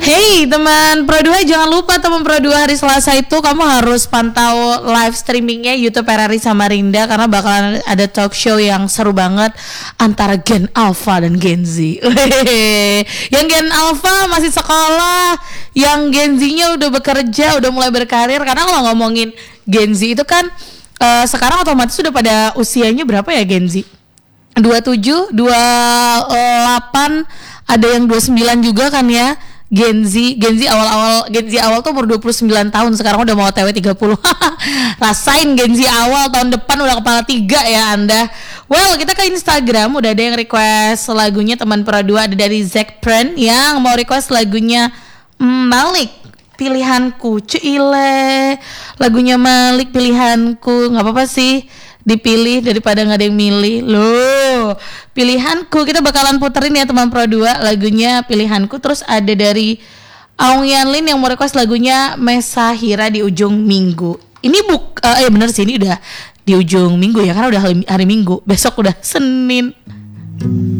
Hey teman Pro 2, jangan lupa teman Pro 2, hari Selasa itu kamu harus pantau live streamingnya YouTube RRI Samarinda, karena bakalan ada talk show yang seru banget antara Gen Alpha dan Gen Z. Yang Gen Alpha masih sekolah, yang Gen Z-nya udah bekerja, udah mulai berkarir. Karena kalau ngomongin Gen Z itu kan sekarang otomatis sudah pada usianya berapa ya Gen Z? 27, 28, ada yang 29 juga kan ya. Gen Z awal tuh umur 29 tahun, sekarang udah mau TW 30. Rasain Gen Z awal, tahun depan udah kepala 3 ya Anda. Well, kita ke Instagram, udah ada yang request lagunya teman Pro 2, ada dari Zack Pren yang mau request lagunya Malik, Pilihanku. Cuile, lagunya Malik, Pilihanku. Nggak apa-apa sih dipilih daripada nggak ada yang milih loh. Pilihanku kita bakalan puterin ya teman Pro 2, lagunya Pilihanku. Terus ada dari Aung Yanlin yang mau request lagunya Mesahira di ujung minggu. Ini bener sih, ini udah di ujung minggu ya, karena udah hari Minggu, besok udah Senin.